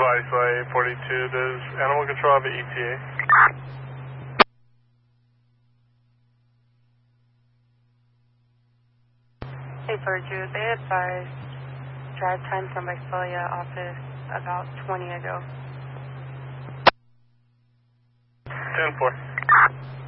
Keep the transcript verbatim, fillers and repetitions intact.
Viceroy eight forty-two, does Animal Control have an E T A? eight forty-two, they advised drive time from Visalia office about twenty ago. ten four.